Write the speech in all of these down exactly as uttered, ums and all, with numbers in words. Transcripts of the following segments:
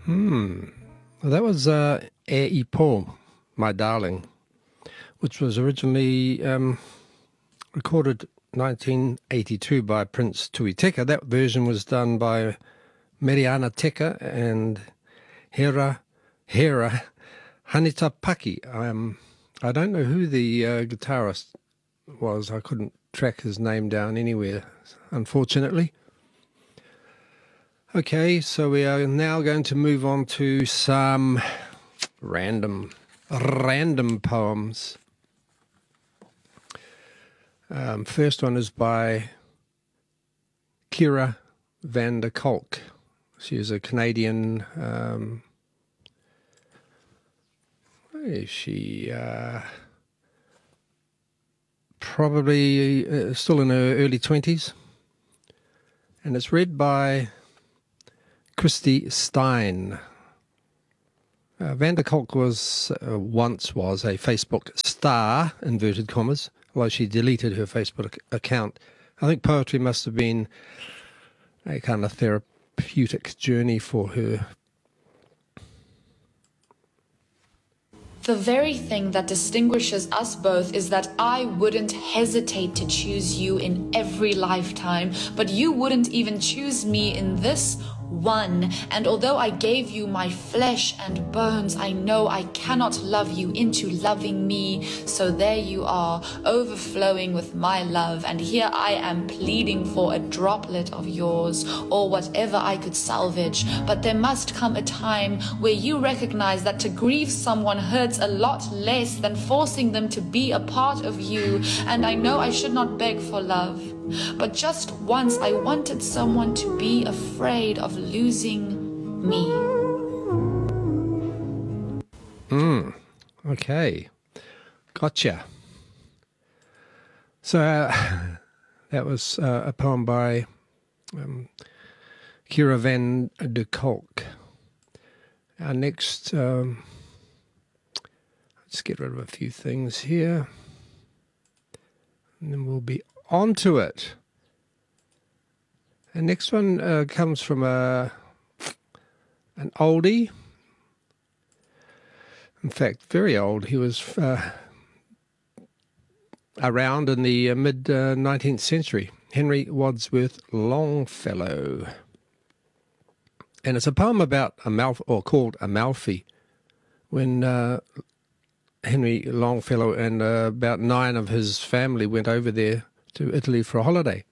Hmm. Well, that was uh, E Paul, My Darling, which was originally um, recorded nineteen eighty-two by Prince Tui Teka. That version was done by Mariana Teka and Hera, Hera Hanita Paki. Um, I don't know who the uh, guitarist was. I couldn't track his name down anywhere, unfortunately. Okay, so we are now going to move on to some random, random poems. Um, first one is by Kira van der Kolk. She is a Canadian. Um, where is she? Uh, probably uh, still in her early twenties. And it's read by Christy Stein. Uh, Van der Kolk was uh, once was a Facebook star, inverted commas, although she deleted her Facebook account. I think poetry must have been a kind of therapeutic journey for her. The very thing that distinguishes us both is that I wouldn't hesitate to choose you in every lifetime, but you wouldn't even choose me in this one. And although I gave you my flesh and bones, I know I cannot love you into loving me. So there you are, overflowing with my love, and here I am pleading for a droplet of yours, or whatever I could salvage. But there must come a time where you recognize that to grieve someone hurts a lot less than forcing them to be a part of you. And I know I should not beg for love, but just once I wanted someone to be afraid of losing me. Mm, okay. Gotcha. So uh, that was uh, a poem by um, Kira van der Kolk. Our next, um, let's get rid of a few things here, and then we'll be on to it. The next one uh, comes from a an oldie. In fact, very old. He was uh, around in the uh, mid uh, nineteenth century. Henry Wadsworth Longfellow, and it's a poem about Amalfi, or called Amalfi, when uh, Henry Longfellow and uh, about nine of his family went over there to Italy for a holiday.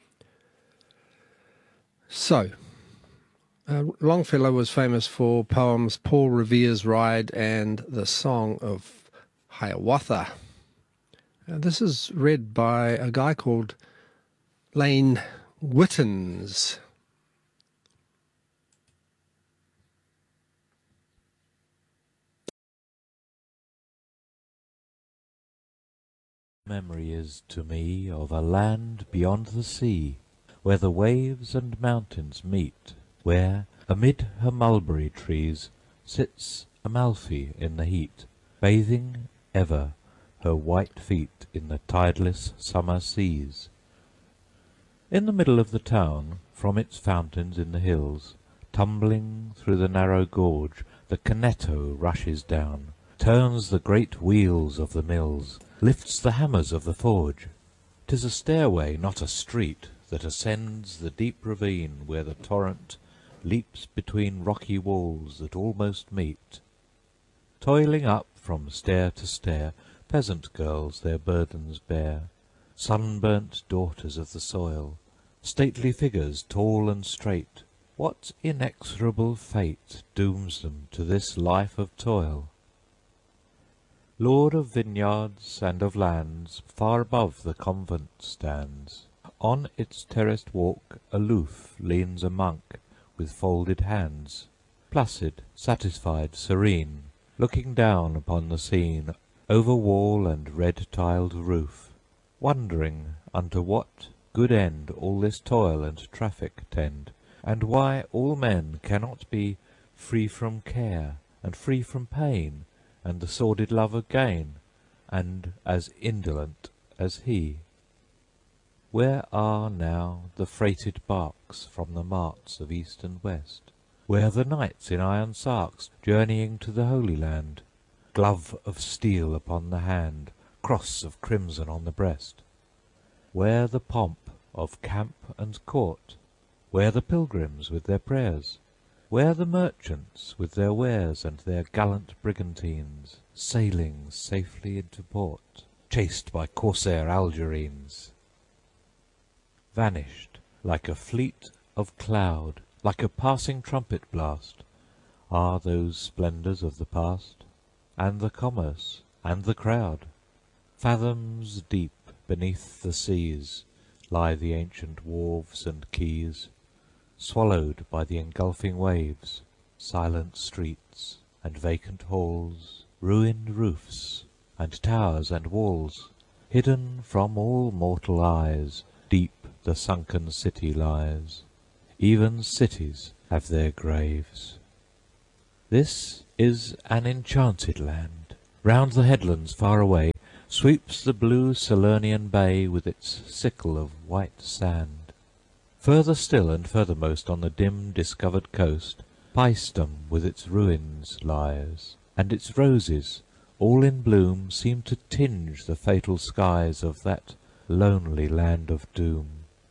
So, uh, Longfellow was famous for poems Paul Revere's Ride and the Song of Hiawatha. Uh, this is read by a guy called Lane Wittens. Memory is to me of a land beyond the sea, where the waves and mountains meet, where, amid her mulberry trees, sits Amalfi in the heat, bathing ever her white feet in the tideless summer seas. In the middle of the town, from its fountains in the hills, tumbling through the narrow gorge, the Canneto rushes down, turns the great wheels of the mills, lifts the hammers of the forge. 'Tis a stairway, not a street, that ascends the deep ravine where the torrent leaps between rocky walls that almost meet. Toiling up from stair to stair, peasant girls their burdens bear, sunburnt daughters of the soil, stately figures tall and straight. What inexorable fate dooms them to this life of toil? Lord of vineyards and of lands, far above the convent stands. On its terraced walk aloof leans a monk with folded hands, placid, satisfied, serene, looking down upon the scene over wall and red-tiled roof, wondering unto what good end all this toil and traffic tend, and why all men cannot be free from care and free from pain and the sordid love of gain, and as indolent as he. Where are now the freighted barks from the marts of east and west? where the knights in iron sarks, journeying to the Holy Land, glove of steel upon the hand, cross of crimson on the breast, where the pomp of camp and court, where the pilgrims with their prayers, where the merchants with their wares and their gallant brigantines, sailing safely into port, chased by corsair Algerines. Vanished like a fleet of cloud, like a passing trumpet blast, are those splendours of the past, and the commerce and the crowd. Fathoms deep beneath the seas lie the ancient wharves and quays, swallowed by the engulfing waves, silent streets and vacant halls, ruined roofs and towers and walls, hidden from all mortal eyes, deep the sunken city lies. Even cities have their graves. This is an enchanted land. Round the headlands far away sweeps the blue Salernian bay with its sickle of white sand. Further still and furthermost on the dim discovered coast, Paestum with its ruins lies, and its roses, all in bloom, seem to tinge the fatal skies of that lonely land of doom.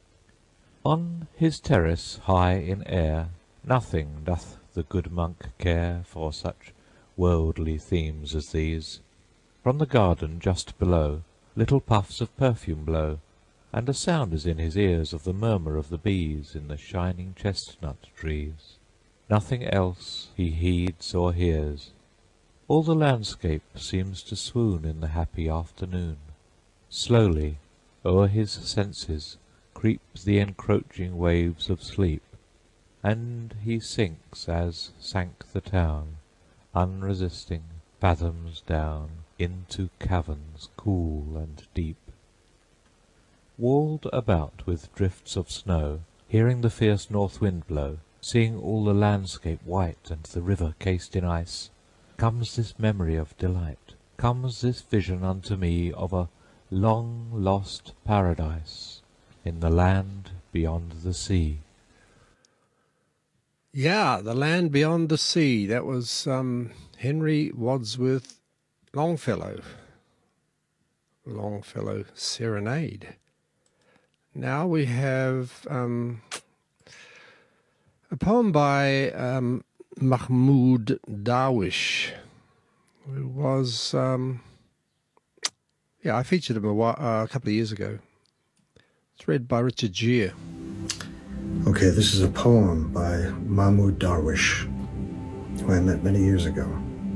On his terrace high in air, nothing doth the good monk care for such worldly themes as these. From the garden just below little puffs of perfume blow, and a sound is in his ears of the murmur of the bees in the shining chestnut trees. Nothing else he heeds or hears. All the landscape seems to swoon in the happy afternoon. Slowly o'er his senses creep the encroaching waves of sleep, and he sinks as sank the town, unresisting, fathoms down into caverns cool and deep. Walled about with drifts of snow, hearing the fierce north wind blow, seeing all the landscape white and the river cased in ice, comes this memory of delight, comes this vision unto me of a long lost paradise in the land beyond the sea. Yeah, The Land Beyond the Sea. That was um, Henry Wadsworth Longfellow. Longfellow Serenade. Now we have um, a poem by um, Mahmoud Darwish, who was, um, yeah, I featured him a, while, uh, a couple of years ago. It's read by Richard Gere. Okay, this is a poem by Mahmoud Darwish, who I met many years ago.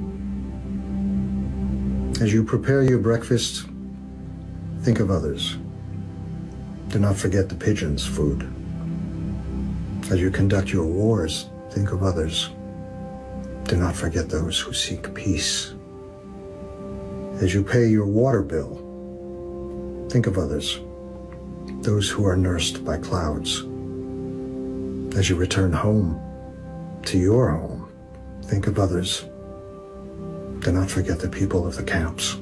As you prepare your breakfast, think of others. Do not forget the pigeons' food. As you conduct your wars, think of others. Do not forget those who seek peace. As you pay your water bill, think of others, those who are nursed by clouds. As you return home, to your home, think of others. Do not forget the people of the camps.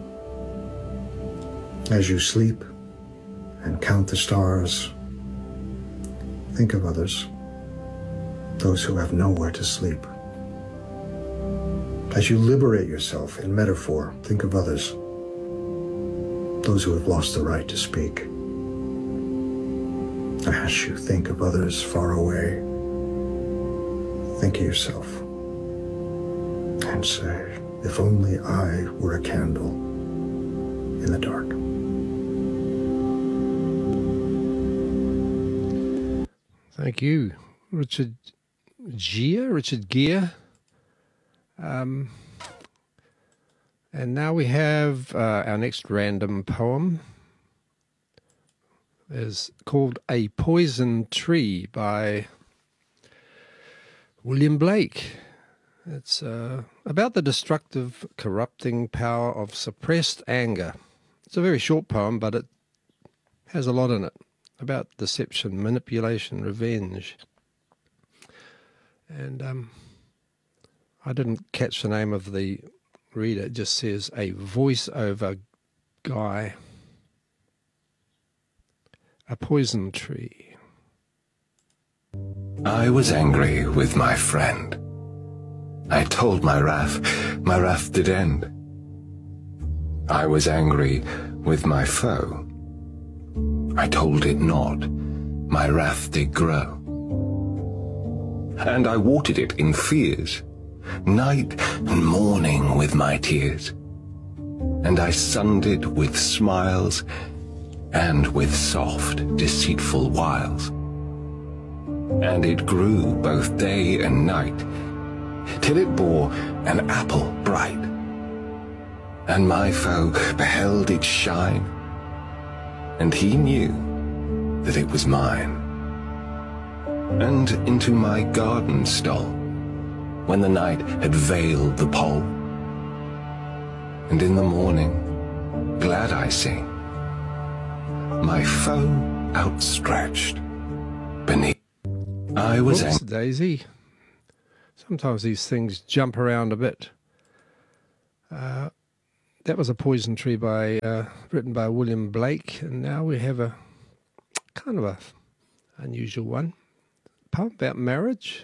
As you sleep and count the stars, think of others, those who have nowhere to sleep. As you liberate yourself in metaphor, think of others, those who have lost the right to speak. As you think of others far away, think of yourself and say, if only I were a candle in the dark. Thank you, Richard Gere, Richard Gere. Um, and now we have uh, our next random poem. Is called A Poison Tree by William Blake. It's uh, about the destructive, corrupting power of suppressed anger. It's a very short poem, but it has a lot in it about deception, manipulation, revenge. And um, I didn't catch the name of the reader. It just says a voiceover guy. A Poison Tree. I was angry with my friend. I told my wrath, my wrath did end. I was angry with my foe. I told it not, my wrath did grow. And I watered it in fears, night and morning with my tears. And I sunned it with smiles and with soft, deceitful wiles. And it grew both day and night, till it bore an apple bright. And my foe beheld it shine, and he knew that it was mine. And into my garden stole, when the night had veiled the pole. And in the morning, glad I see, my foe outstretched beneath. I was Whoops, angry. Daisy. Sometimes these things jump around a bit. Uh, that was A Poison Tree by uh, written by William Blake, and now we have a kind of a unusual one. A poem about marriage.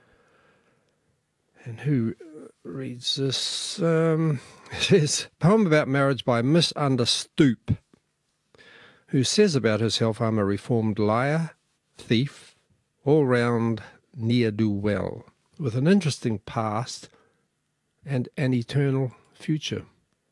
And who reads this? Um, it says, poem about marriage by Miss Understoop, who says about herself, I'm a reformed liar, thief, all-round ne'er-do-well, with an interesting past and an eternal future.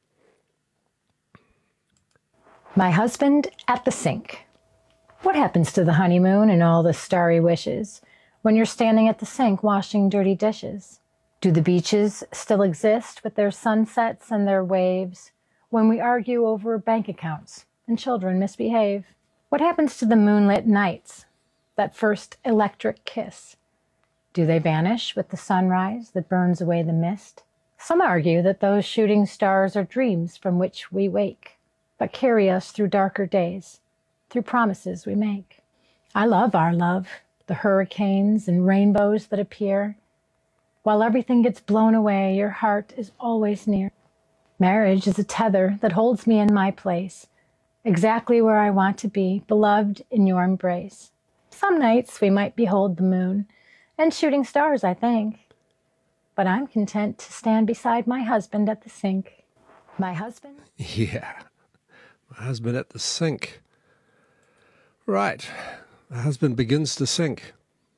My husband at the sink. What happens to the honeymoon and all the starry wishes when you're standing at the sink washing dirty dishes? Do the beaches still exist with their sunsets and their waves when we argue over bank accounts and children misbehave? What happens to the moonlit nights, that first electric kiss? Do they vanish with the sunrise that burns away the mist? Some argue that those shooting stars are dreams from which we wake, but carry us through darker days, through promises we make. I love our love, the hurricanes and rainbows that appear. While everything gets blown away, your heart is always near. Marriage is a tether that holds me in my place, exactly where I want to be, beloved in your embrace. Some nights we might behold the moon and shooting stars, I think. But I'm content to stand beside my husband at the sink. My husband? Yeah, my husband at the sink. Right, the husband begins to sink.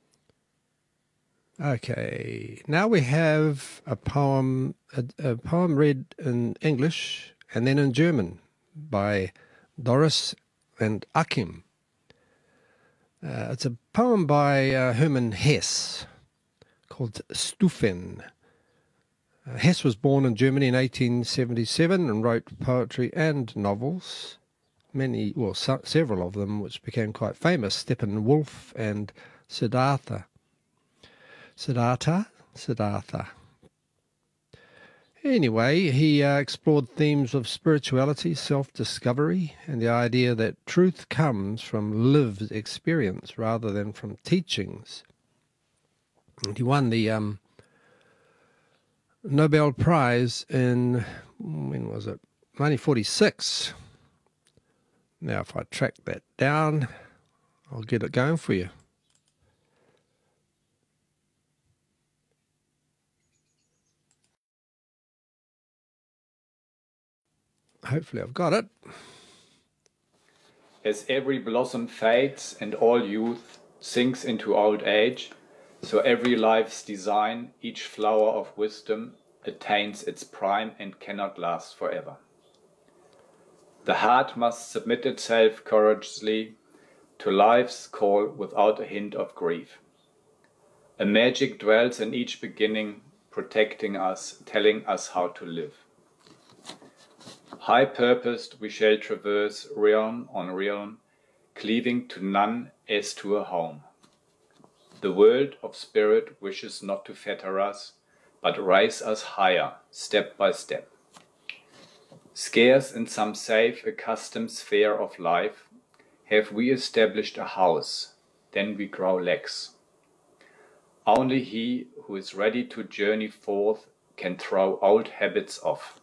Okay, now we have a poem, a, a poem read in English and then in German by Doris and Achim. Uh, it's a poem by uh, Hermann Hesse called Stufen. Uh, Hesse was born in Germany in eighteen seventy-seven and wrote poetry and novels, many, well, so, several of them which became quite famous, Steppenwolf and Siddhartha. Siddhartha? Siddhartha. Anyway, he uh, explored themes of spirituality, self-discovery, and the idea that truth comes from lived experience rather than from teachings. And he won the um, Nobel Prize in, when was it, nineteen forty-six. Now, if I track that down, I'll get it going for you. Hopefully I've got it. As every blossom fades and all youth sinks into old age, so every life's design, each flower of wisdom, attains its prime and cannot last forever. The heart must submit itself courageously to life's call without a hint of grief. A magic dwells in each beginning, protecting us, telling us how to live. High-purposed we shall traverse realm on realm, cleaving to none as to a home. The world of spirit wishes not to fetter us, but rise us higher, step by step. Scarce in some safe, accustomed sphere of life, have we established a house, then we grow lax. Only he who is ready to journey forth can throw old habits off.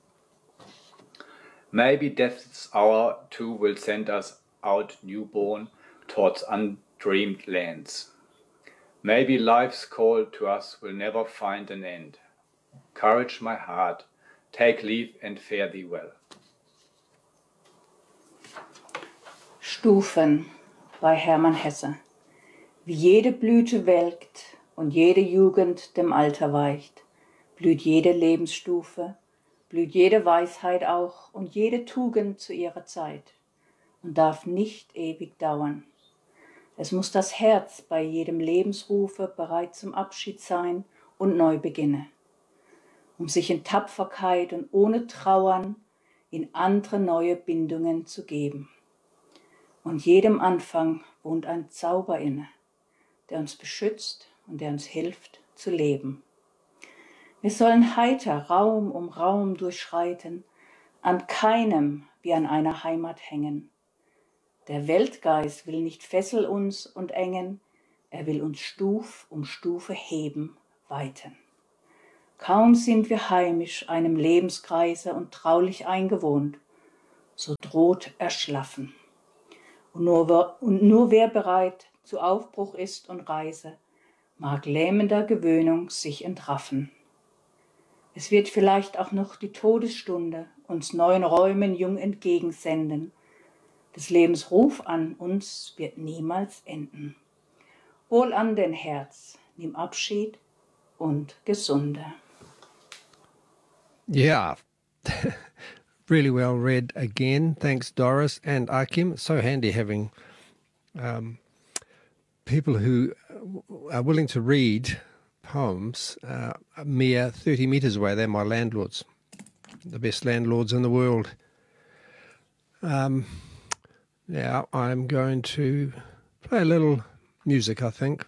Maybe death's hour too will send us out newborn towards undreamed lands. Maybe life's call to us will never find an end. Courage, my heart, take leave and fare thee well. Stufen bei Hermann Hesse. Wie jede Blüte welkt und jede Jugend dem Alter weicht, blüht jede Lebensstufe, blüht jede Weisheit auch und jede Tugend zu ihrer Zeit und darf nicht ewig dauern. Es muss das Herz bei jedem Lebensrufe bereit zum Abschied sein und neu beginne, um sich in Tapferkeit und ohne Trauern in andere neue Bindungen zu geben. Und jedem Anfang wohnt ein Zauber inne, der uns beschützt und der uns hilft zu leben. Wir sollen heiter Raum um Raum durchschreiten, an keinem wie an einer Heimat hängen. Der Weltgeist will nicht fessel uns und engen, er will uns Stuf um Stufe heben, weiten. Kaum sind wir heimisch einem Lebenskreise und traulich eingewohnt, so droht Erschlaffen. Und nur, und nur wer bereit zu Aufbruch ist und Reise, mag lähmender Gewöhnung sich entraffen. Es wird vielleicht auch noch die Todesstunde uns neuen Räumen jung entgegensenden. Des Lebens Ruf an uns wird niemals enden. Wohl an den Herz, nimm Abschied und Gesunde. Yeah, really well read again. Thanks, Doris and Akim. It's so handy having um, people who are willing to read poems uh, a mere thirty metres away. They're my landlords, the best landlords in the world. Um, now I'm going to play a little music, I think.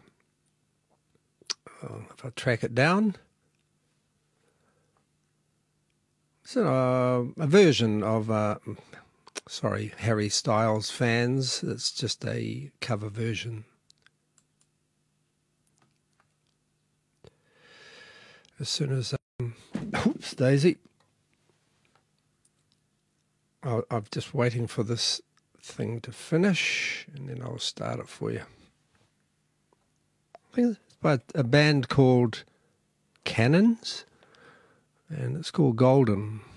Oh, if I track it down. It's a, a version of, uh, sorry, Harry Styles fans. It's just a cover version. As soon as, um, oops, Daisy. I'll, I'm just waiting for this thing to finish, and then I'll start it for you. I think it's by a band called Cannons, and it's called Golden.